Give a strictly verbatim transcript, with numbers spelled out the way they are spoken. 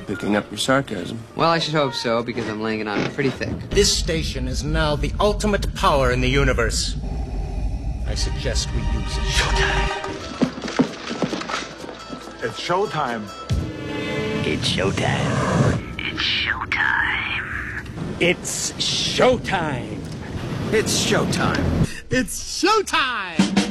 picking up your sarcasm. Well, I should hope so, because I'm laying it on pretty thick. This station is now the ultimate power in the universe. I suggest we use it. Showtime. It's showtime. It's showtime. It's showtime. It's showtime. It's showtime. It's showtime!